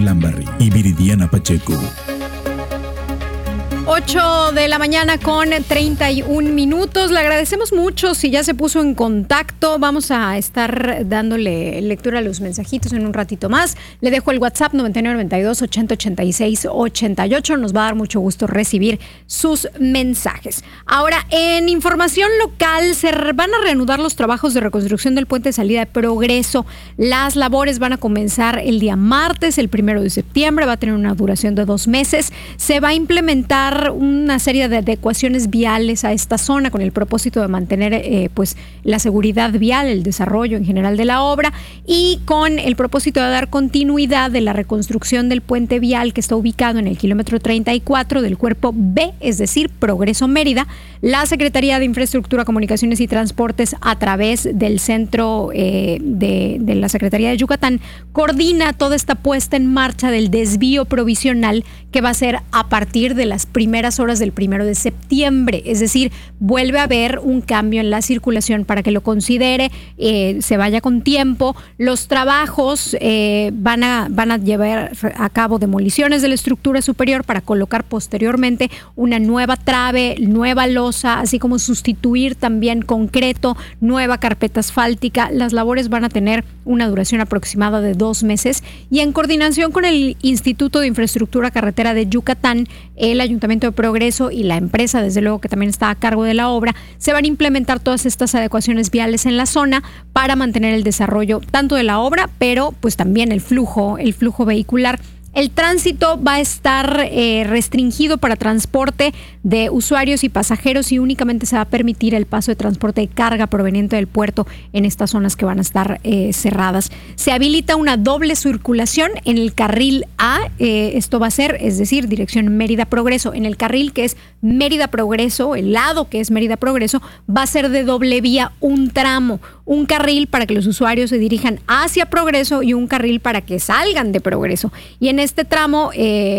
Lambarri y Viridiana Pacheco. 8 de la mañana con 31 minutos. Le agradecemos mucho si ya se puso en contacto. Vamos a estar dándole lectura a los mensajitos en un ratito más. Le dejo el WhatsApp 9992-8086-88. Nos va a dar mucho gusto recibir sus mensajes. Ahora, en información local, se van a reanudar los trabajos de reconstrucción del puente de salida de Progreso. Las labores van a comenzar el día martes, el 1 de septiembre. Va a tener una duración de 2 meses. Se va a implementar una serie de adecuaciones viales a esta zona con el propósito de mantener pues la seguridad vial, el desarrollo en general de la obra, y con el propósito de dar continuidad de la reconstrucción del puente vial que está ubicado en el kilómetro 34 del cuerpo B, es decir, Progreso Mérida. La Secretaría de Infraestructura, Comunicaciones y Transportes, a través del centro de la Secretaría de Yucatán, coordina toda esta puesta en marcha del desvío provisional que va a ser a partir de las primeras horas del 1 de septiembre. Es decir, vuelve a haber un cambio en la circulación para que lo considere, se vaya con tiempo. Los trabajos van a llevar a cabo demoliciones de la estructura superior para colocar posteriormente una nueva trave, nueva losa, así como sustituir también concreto, nueva carpeta asfáltica. Las labores van a tener una duración aproximada de 2 meses y en coordinación con el Instituto de Infraestructura Carretera de Yucatán, el Ayuntamiento de Progreso y la empresa, desde luego que también está a cargo de la obra, se van a implementar todas estas adecuaciones viales en la zona para mantener el desarrollo tanto de la obra, pero pues también el flujo vehicular. El tránsito va a estar restringido para transporte de usuarios y pasajeros y únicamente se va a permitir el paso de transporte de carga proveniente del puerto en estas zonas que van a estar cerradas. Se habilita una doble circulación en el carril A, esto va a ser, es decir, dirección Mérida Progreso. En el carril que es Mérida Progreso, el lado que es Mérida Progreso, va a ser de doble vía un tramo, un carril para que los usuarios se dirijan hacia Progreso y un carril para que salgan de Progreso. Y en este tramo,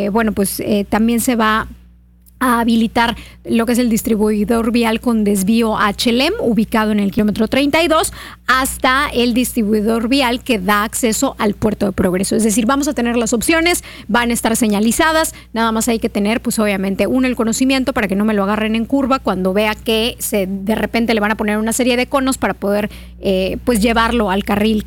también se va a habilitar lo que es el distribuidor vial con desvío a Chelem, ubicado en el kilómetro 32, hasta el distribuidor vial que da acceso al puerto de Progreso. Es decir, vamos a tener las opciones, van a estar señalizadas, nada más hay que tener, pues obviamente, el conocimiento para que no me lo agarren en curva cuando vea que de repente le van a poner una serie de conos para poder, llevarlo al carril